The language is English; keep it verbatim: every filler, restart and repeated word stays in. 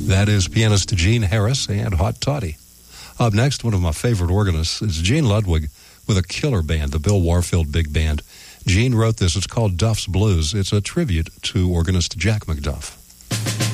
That is pianist Gene Harris and Hot Toddy. Up next, one of my favorite organists is Gene Ludwig with a killer band, the Bill Warfield Big Band. Gene wrote this. It's called Duff's Blues. It's a tribute to organist Jack McDuff.